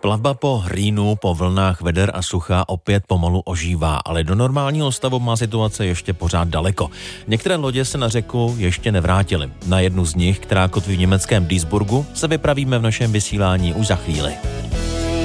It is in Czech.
Plavba po Rýnu po vlnách veder a sucha opět pomalu ožívá, ale do normálního stavu má situace ještě pořád daleko. Některé lodě se na řeku ještě nevrátily. Na jednu z nich, která kotví v německém Duisburgu, se vypravíme v našem vysílání už za chvíli.